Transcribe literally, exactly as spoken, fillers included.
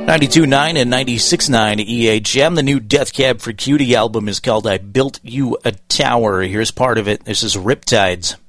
ninety-two point nine and ninety-six point nine E H M. The new Death Cab for Cutie album is called I Built You a Tower. Here's part of it. This is Riptides.